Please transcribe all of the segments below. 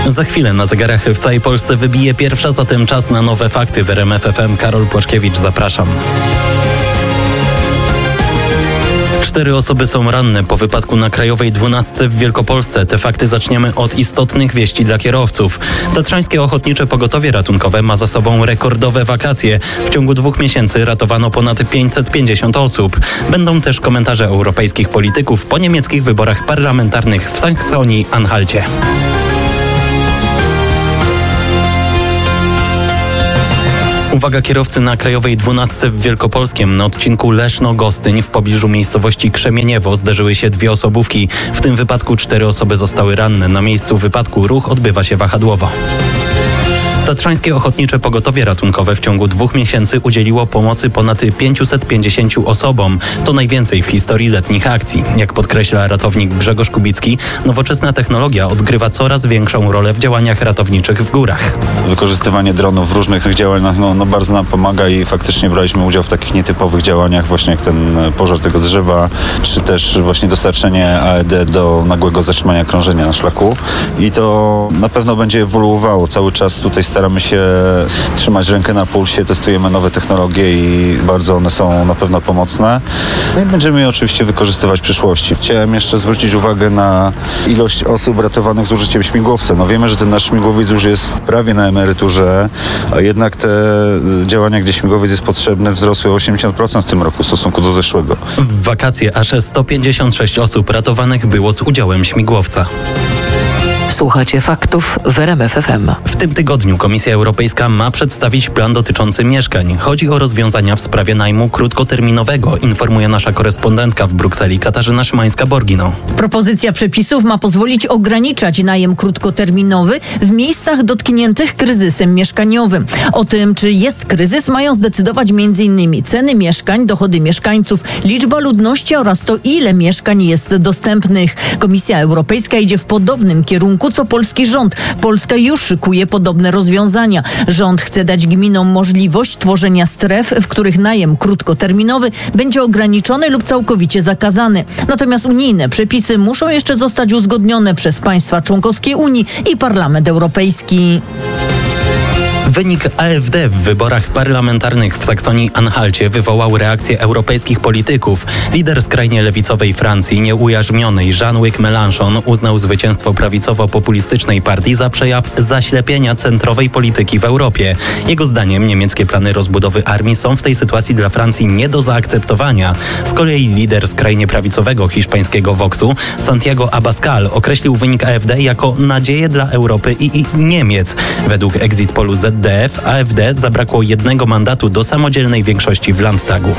Za chwilę na zegarach w całej Polsce wybije pierwsza, zatem czas na nowe fakty w RMF FM. Karol Płaszkiewicz, zapraszam. 4 osoby są ranne po wypadku na Krajowej 12 w Wielkopolsce. Te fakty zaczniemy od istotnych wieści dla kierowców. Tatrzańskie Ochotnicze Pogotowie Ratunkowe ma za sobą rekordowe wakacje. W ciągu 2 miesięcy ratowano ponad 550 osób. Będą też komentarze europejskich polityków po niemieckich wyborach parlamentarnych w Saksonii-Anhalcie. Uwaga kierowcy na Krajowej 12 w Wielkopolskiem. Na odcinku Leszno-Gostyń w pobliżu miejscowości Krzemieniewo zderzyły się 2 osobówki. W tym wypadku 4 osoby zostały ranne. Na miejscu wypadku ruch odbywa się wahadłowo. Tatrzańskie Ochotnicze Pogotowie Ratunkowe w ciągu 2 miesięcy udzieliło pomocy ponad 550 osobom. To najwięcej w historii letnich akcji. Jak podkreśla ratownik Grzegorz Kubicki, nowoczesna technologia odgrywa coraz większą rolę w działaniach ratowniczych w górach. Wykorzystywanie dronów w różnych działaniach bardzo nam pomaga i faktycznie braliśmy udział w takich nietypowych działaniach, właśnie jak ten pożar tego drzewa, czy też właśnie dostarczenie AED do nagłego zatrzymania krążenia na szlaku. I to na pewno będzie ewoluowało. Cały czas tutaj staramy się trzymać rękę na pulsie, testujemy nowe technologie i bardzo one są na pewno pomocne. No i będziemy je oczywiście wykorzystywać w przyszłości. Chciałem jeszcze zwrócić uwagę na ilość osób ratowanych z użyciem śmigłowca. No wiemy, że ten nasz śmigłowiec już jest prawie na emeryturze, a jednak te działania, gdzie śmigłowiec jest potrzebny, wzrosły o 80% w tym roku w stosunku do zeszłego. W wakacje aż 156 osób ratowanych było z udziałem śmigłowca. Słuchacie faktów w RMF FM. W tym tygodniu Komisja Europejska ma przedstawić plan dotyczący mieszkań. Chodzi o rozwiązania w sprawie najmu krótkoterminowego, informuje nasza korespondentka w Brukseli Katarzyna Szymańska-Borgino. Propozycja przepisów ma pozwolić ograniczać najem krótkoterminowy w miejscach dotkniętych kryzysem mieszkaniowym. O tym, czy jest kryzys, mają zdecydować m.in. ceny mieszkań, dochody mieszkańców, liczba ludności oraz to, ile mieszkań jest dostępnych. Komisja Europejska idzie w podobnym kierunku co polski rząd. Polska już szykuje podobne rozwiązania. Rząd chce dać gminom możliwość tworzenia stref, w których najem krótkoterminowy będzie ograniczony lub całkowicie zakazany. Natomiast unijne przepisy muszą jeszcze zostać uzgodnione przez państwa członkowskie Unii i Parlament Europejski. Wynik AfD w wyborach parlamentarnych w Saksonii-Anhalcie wywołał reakcję europejskich polityków. Lider skrajnie lewicowej Francji, nieujarzmionej Jean-Luc Mélenchon, uznał zwycięstwo prawicowo-populistycznej partii za przejaw zaślepienia centrowej polityki w Europie. Jego zdaniem niemieckie plany rozbudowy armii są w tej sytuacji dla Francji nie do zaakceptowania. Z kolei lider skrajnie prawicowego hiszpańskiego Voxu, Santiago Abascal, określił wynik AfD jako nadzieję dla Europy i Niemiec. Według exit polu ZDF AfD zabrakło 1 mandatu do samodzielnej większości w Landtagu.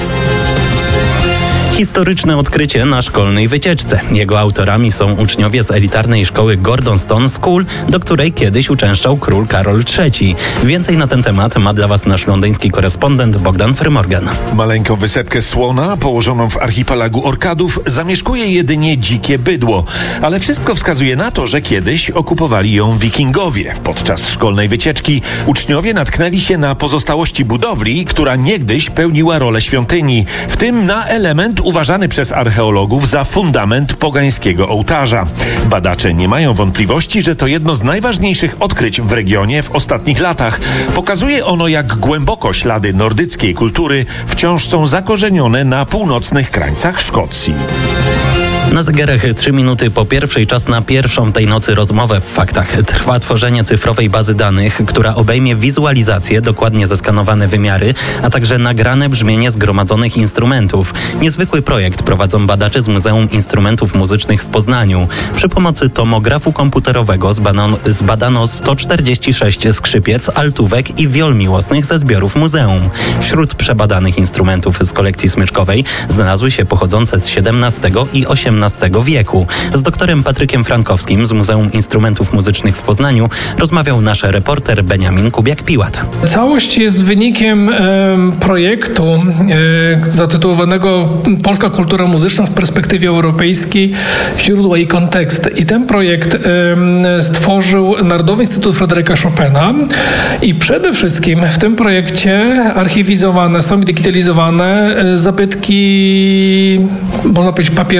Historyczne odkrycie na szkolnej wycieczce. Jego autorami są uczniowie z elitarnej szkoły Gordonstoun School, do której kiedyś uczęszczał król Karol III. Więcej na ten temat ma dla Was nasz londyński korespondent Bogdan Frymorgan. Maleńką wysepkę słona, położoną w archipelagu Orkadów, zamieszkuje jedynie dzikie bydło. Ale wszystko wskazuje na to, że kiedyś okupowali ją wikingowie. Podczas szkolnej wycieczki uczniowie natknęli się na pozostałości budowli, która niegdyś pełniła rolę świątyni, w tym na element uważany przez archeologów za fundament pogańskiego ołtarza. Badacze nie mają wątpliwości, że to jedno z najważniejszych odkryć w regionie w ostatnich latach. Pokazuje ono, jak głęboko ślady nordyckiej kultury wciąż są zakorzenione na północnych krańcach Szkocji. Na zegarach 3 minuty po pierwszej, czas na pierwszą tej nocy rozmowę w faktach. Trwa tworzenie cyfrowej bazy danych, która obejmie wizualizację, dokładnie zeskanowane wymiary, a także nagrane brzmienie zgromadzonych instrumentów. Niezwykły projekt prowadzą badacze z Muzeum Instrumentów Muzycznych w Poznaniu. Przy pomocy tomografu komputerowego zbadano 146 skrzypiec, altówek i wiol miłosnych ze zbiorów muzeum. Wśród przebadanych instrumentów z kolekcji smyczkowej znalazły się pochodzące z XVII i XVIII wieku. Z doktorem Patrykiem Frankowskim z Muzeum Instrumentów Muzycznych w Poznaniu rozmawiał nasz reporter Beniamin Kubiak-Piłat. Całość jest wynikiem projektu zatytułowanego Polska kultura muzyczna w perspektywie europejskiej, źródła i konteksty. I ten projekt stworzył Narodowy Instytut Fryderyka Chopina i przede wszystkim w tym projekcie archiwizowane są i digitalizowane zabytki, można powiedzieć, papierowe, to znaczy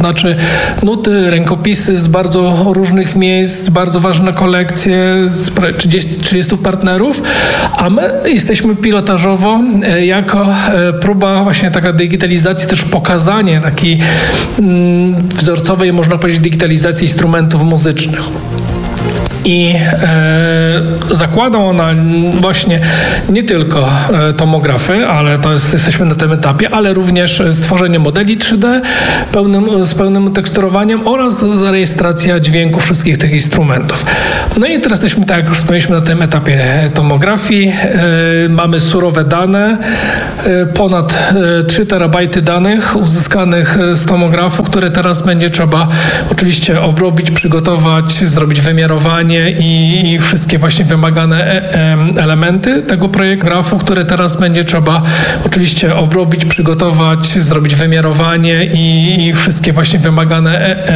znaczy nuty, rękopisy z bardzo różnych miejsc, bardzo ważne kolekcje, 30 partnerów, a my jesteśmy pilotażowo jako próba właśnie taka digitalizacji, też pokazanie takiej wzorcowej, można powiedzieć, digitalizacji instrumentów muzycznych. I zakłada ona właśnie nie tylko tomografy, ale jesteśmy na tym etapie, ale również stworzenie modeli 3D z pełnym teksturowaniem oraz zarejestracja dźwięku wszystkich tych instrumentów. No i teraz jesteśmy, tak jak już wspomnieliśmy, na tym etapie tomografii. Mamy surowe dane, ponad 3 terabajty danych uzyskanych z tomografu, które teraz będzie trzeba oczywiście obrobić, przygotować, zrobić wymiarowanie i wszystkie właśnie wymagane elementy tego projektu, które teraz będzie trzeba oczywiście obrobić, przygotować, zrobić wymiarowanie i wszystkie właśnie wymagane